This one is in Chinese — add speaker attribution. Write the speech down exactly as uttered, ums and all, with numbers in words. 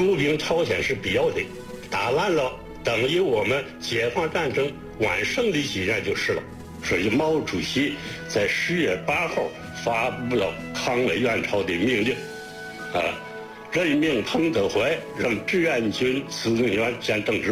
Speaker 1: 出兵朝鲜是必要的，打完了等于我们解放战争完胜的基站就是了。所以毛主席在十月八号发布了抗美援朝的命令，啊，任命彭德怀任志愿军司令员兼政治